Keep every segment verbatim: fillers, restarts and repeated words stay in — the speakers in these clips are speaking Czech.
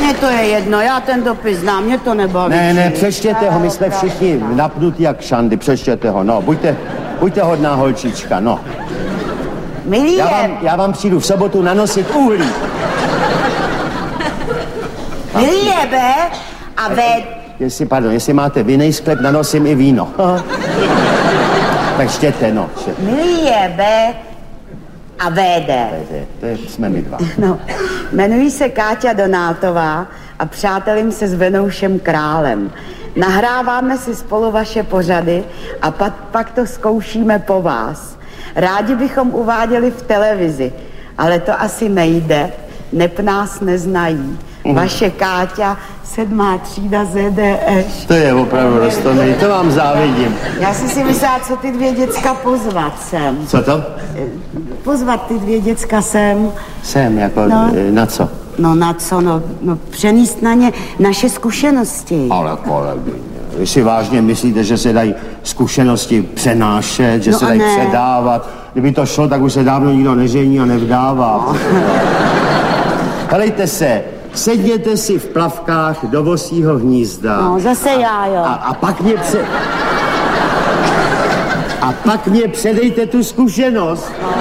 Mně to je jedno, já ten dopis znám, mě to nebaví. Ne, ne, přečtěte ho, my jsme všichni napnutí jak šandy, přečtěte ho, no, buďte, buďte hodná holčička, no. Milí já vám, já vám přijdu v sobotu nanosit uhlí. Milí jebe a ve... Jestli, pardon, jestli máte vinný sklep, nanosím i víno. Tak štěte, no. Štěte. Milí jebe a véde. To je, jsme my dva. No, jmenuji se Káťa Donátová a přátelím se s Venoušem Králem. Nahráváme si spolu vaše pořady a pak, pak to zkoušíme po vás. Rádi bychom uváděli v televizi, ale to asi nejde, neb nás neznají. Vaše Káťa, sedmá třída Z D Š. To je opravdu roztomilý, to vám závidím. Já si si myslela, co ty dvě děcka pozvat sem. Co to? Pozvat ty dvě děcka sem. Sem, jako no. Na co? No na co, no, no přenést na ně naše zkušenosti. Ale kolegyně, vy si vážně myslíte, že se dají zkušenosti přenášet, že no se dají ne. předávat? Kdyby to šlo, tak už se dávno nikdo nežení a nevdává. No. Helejte se, sedněte si v plavkách do vosího hnízda. No, zase a, já, jo. A, a pak mě pře... A pak mě předejte tu zkušenost. No.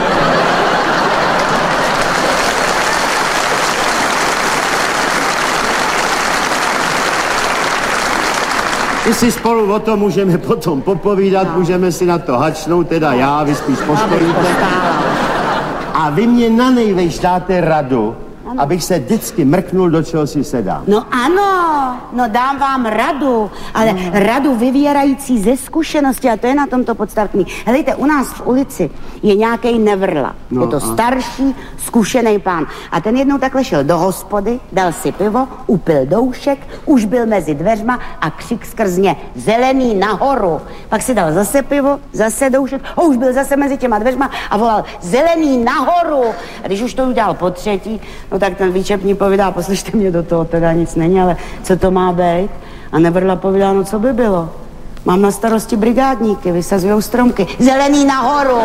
My si spolu o tom můžeme potom popovídat, no. Můžeme si na to hačnout, teda já, vy spíš postojíte. A vy mě na nejvejš dáte radu, ano. Abych se vždycky mrknul, do čeho si sedám. No ano, no dám vám radu, ale no. Radu vyvěrající ze zkušenosti, a to je na tomto podstatný. Helejte, u nás v ulici je nějaký Nevrla. No, je to a... starší, zkušený pán. A ten jednou takhle šel do hospody, dal si pivo, upil doušek, už byl mezi dveřma a křik skrz ně: zelený nahoru. Pak si dal zase pivo, zase doušek, a už byl zase mezi těma dveřma a volal: zelený nahoru. A když už to udělal po třetí, no tak ten výčepní povídá: poslyšte mě, do toho teda nic není, ale co to má být? A Nevrla povídá: no co by bylo? Mám na starosti brigádníky, vysazujou stromky. Zelený nahoru!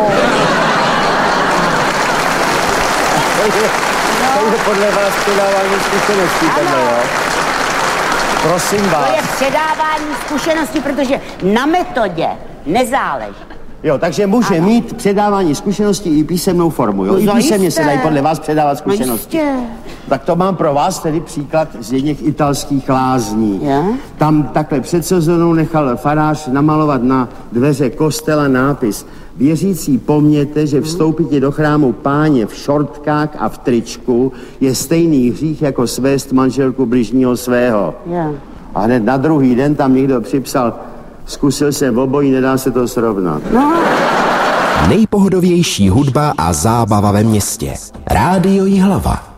To je podle vás předávání zkušeností, tohle, jo? Prosím vás. To je předávání zkušeností, protože na metodě nezáleží. Jo, takže může ano. mít předávání zkušeností i písemnou formu, jo? No, I písemně se dají podle vás předávat zkušenosti. No, tak to mám pro vás tedy příklad z jedněch italských lázní. Je? Tam takhle před sezónou nechal farář namalovat na dveře kostela nápis: věřící pomněte, že vstoupit do chrámu Páně v šortkách a v tričku je stejný hřích jako svést manželku bližního svého. Je. A hned na druhý den tam někdo připsal: zkusil jsem obojí, nedá se to srovnat. No. Nejpohodovější hudba a zábava ve městě. Rádio Jihlava.